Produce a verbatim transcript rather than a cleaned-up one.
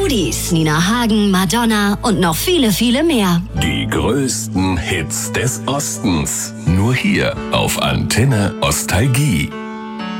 Rudis, Nina Hagen, Madonna und noch viele, viele mehr. Die größten Hits des Ostens. Nur hier auf Antenne Ostalgie.